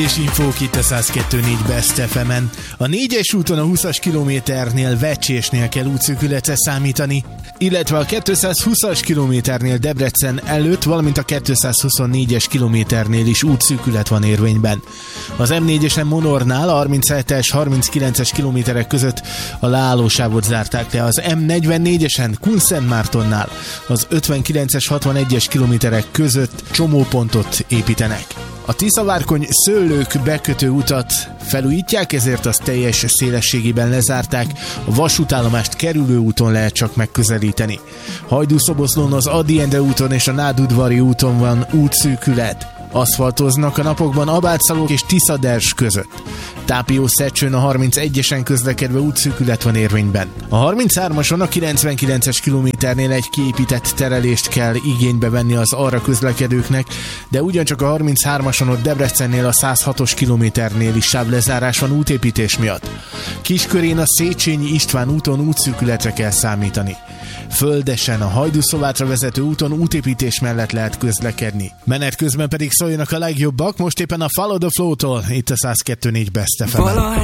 És infók itt a 102.4 Best FM-en. A 4-es úton a 20-as kilométernél Vecsésnél kell útszűkületre számítani, illetve a 220-as kilométernél Debrecen előtt, valamint a 224-es kilométernél is útszűkület van érvényben. Az M4-esen Monornál a 37-es, 39-es kilométerek között a leállósávot zárták le. Az M44-esen Kunszentmártonnál az 59-es, 61-es kilométerek között csomópontot építenek. A Tiszavárkony-Szőlők bekötő utat felújítják, ezért azt teljes szélességében lezárták, a vasútállomást kerülő úton lehet csak megközelíteni. Hajdúszoboszlón az Ady Endre úton és a Nádudvari úton van útszűkület. Aszfaltoznak a napokban Abátszalók és Tiszaders között. Tápió-Szecsőn a 31-esen közlekedve útszűkület van érvényben. A 33-ason a 99-es kilométernél egy kiépített terelést kell igénybe venni az arra közlekedőknek, de ugyancsak a 33-ason ott Debrecennél a 106-os kilométernél is sávlezárás van útépítés miatt. Kiskörén a Széchenyi István úton útszűkületre kell számítani. Földesen a Hajdúszovátra vezető úton útépítés mellett lehet közlekedni. Menet közben pedig szóljanak a legjobbak, most éppen a Follow the Flow-tól, itt a 102.4 Best FM-en.